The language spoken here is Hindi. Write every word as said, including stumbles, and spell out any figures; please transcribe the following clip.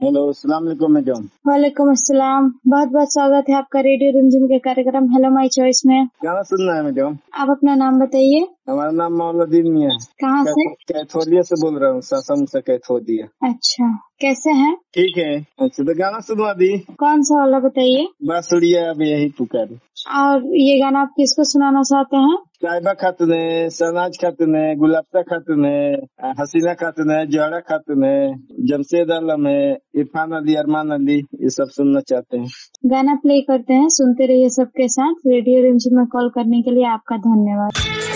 हेलो, अस्सलाम वालेकुम मैडम। वालेकुम अस्सलाम। बहुत बहुत स्वागत है आपका रेडियो रिमझिम के कार्यक्रम हेलो माई चॉइस में। गाना सुनना है मैडम। आप अपना नाम बताइए। हमारा नाम मौलुद्दीन मियां है। कहाँ से? कैथोलिया से बोल रहा हूँ, ससम से कैथोलिया। अच्छा, कैसे हैं? ठीक है। अच्छा तो गाना सुनवा दी। कौन सा वाला बताइए। बांसुरिया अब यही पुकार। और ये गाना आप किसको सुनाना चाहते हैं? साहिबा खातून है, सनाज खातून है, गुलाबता खातून है, हसीना खातून है, जोहरा खातून है, जमशेद आलम है, इरफान अली, अरमान अली, ये सब सुनना चाहते हैं। गाना प्ले करते हैं, सुनते रहिए सबके साथ। रेडियो रिमझिम में कॉल करने के लिए आपका धन्यवाद।